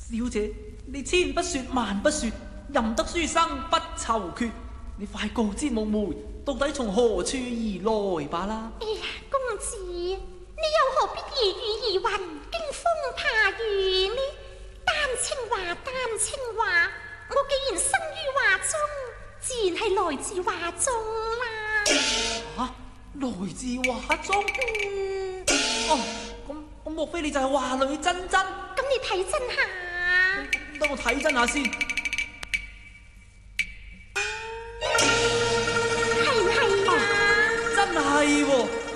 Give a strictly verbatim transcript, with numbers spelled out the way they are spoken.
小姐，你千不說萬不說，任得書生不酬缺。你快告知夢梅，到底從何處而來吧啦？ 哎呀，公子，你又何必疑雨疑雲、驚風怕雨呢？單清話，單清話，我既然生於華中，自然係來自華中啦。 吓、啊，來自華中？ 嗯。 哦，咁咁莫非你就係華女珍珍？ 咁你睇真下。 等我睇真下先。 係唔係啊？ 真係喎！